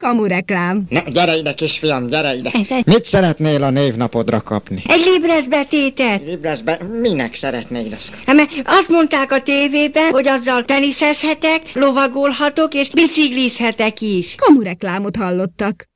Kamureklám. Na, gyere ide, kisfiam, gyere ide. Mit szeretnél a névnapodra kapni? Egy libreszbetétet. Libreszbe? Minek szeretnéd azt? Hát, mert azt mondták a tévében, hogy azzal teniszezhetek, lovagolhatok és biciklizhetek is. Kamureklámot hallottak.